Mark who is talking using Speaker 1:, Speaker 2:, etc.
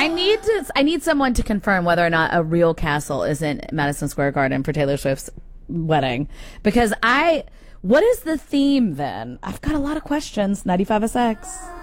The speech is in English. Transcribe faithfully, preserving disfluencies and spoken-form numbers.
Speaker 1: I need to. I need someone to confirm whether or not a real castle is in Madison Square Garden for Taylor Swift's wedding, because I. What is the theme then? I've got a lot of questions. ninety-five S X.